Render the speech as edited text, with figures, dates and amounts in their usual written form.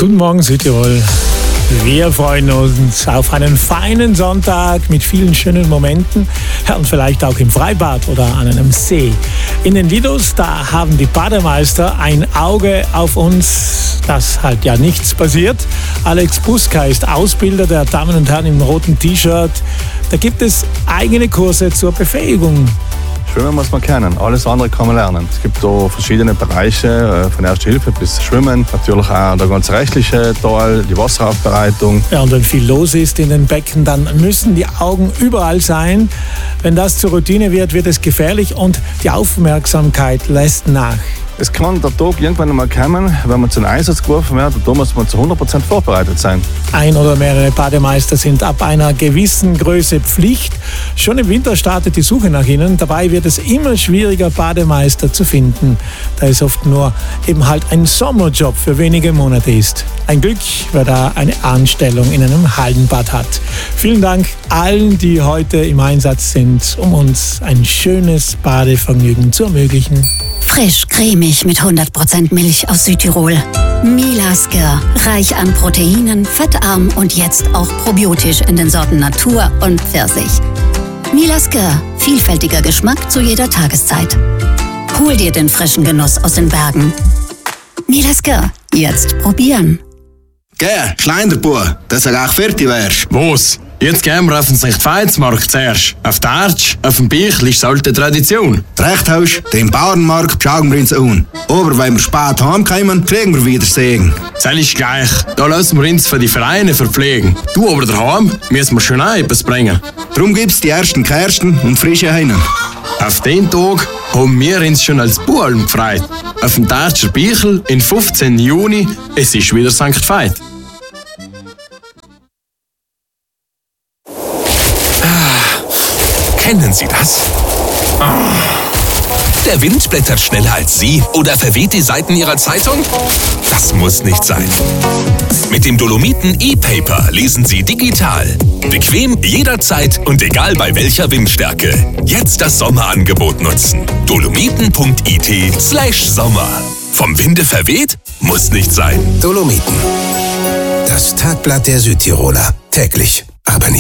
Guten Morgen Südtirol. Wir freuen uns auf einen feinen Sonntag mit vielen schönen Momenten und vielleicht auch im Freibad oder an einem See. In den Lidos, da haben die Bademeister ein Auge auf uns, dass halt ja nichts passiert. Alex Buska ist Ausbilder der Damen und Herren im roten T-Shirt. Da gibt es eigene Kurse zur Befähigung. Schwimmen muss man kennen, alles andere kann man lernen. Es gibt da verschiedene Bereiche, von Erste Hilfe bis Schwimmen. Natürlich auch der ganze rechtliche Teil, die Wasseraufbereitung. Ja, und wenn viel los ist in den Becken, dann müssen die Augen überall sein. Wenn das zur Routine wird, wird es gefährlich und die Aufmerksamkeit lässt nach. Es kann der Tag irgendwann einmal kommen, wenn man zum Einsatz geworfen wird, und da muss man zu 100% vorbereitet sein. Ein oder mehrere Bademeister sind ab einer gewissen Größe Pflicht. Schon im Winter startet die Suche nach ihnen. Dabei wird es immer schwieriger, Bademeister zu finden, da es oft nur eben halt ein Sommerjob für wenige Monate ist. Ein Glück, wer da eine Anstellung in einem Hallenbad hat. Vielen Dank allen, die heute im Einsatz sind, um uns ein schönes Badevergnügen zu ermöglichen. Frisch, cremig mit 100% Milch aus Südtirol. Milasker, reich an Proteinen, fettarm und jetzt auch probiotisch in den Sorten Natur und Pfirsich. Milasker, vielfältiger Geschmack zu jeder Tageszeit. Hol dir den frischen Genuss aus den Bergen. Milasker, jetzt probieren. Geh, kleiner Bub, dass du auch fertig wärst. Was? Jetzt gehen wir auf den St. Veitsmarkt zuerst. Auf der Arsch, auf dem Bichl ist alte Tradition. Recht hast, den Bauernmarkt schauen wir uns an. Aber wenn wir spät heimkommen, kriegen wir wieder Segen. Das ist gleich. Da lassen wir uns für die Vereine verpflegen. Du aber daheim müssen wir schon auch etwas bringen. Darum gibt's die ersten Kersten und frische Hennen. Auf den Tag haben wir uns schon als Bualm gefreut. Auf dem Tartscher Bichl in 15. Juni, es ist wieder St. Veit. Kennen Sie das? Der Wind blättert schneller als Sie oder verweht die Seiten Ihrer Zeitung? Das muss nicht sein. Mit dem Dolomiten E-Paper lesen Sie digital. Bequem, jederzeit und egal bei welcher Windstärke. Jetzt das Sommerangebot nutzen. dolomiten.it/Sommer. Vom Winde verweht? Muss nicht sein. Dolomiten. Das Tagblatt der Südtiroler. Täglich, aber nicht